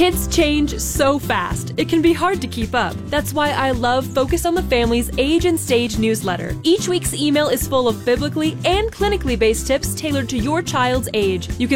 Kids change so fast, it can be hard to keep up. That's why I love Focus on the Family's Age and Stage newsletter. Each week's email is full of biblically and clinically based tips tailored to your child's age. You can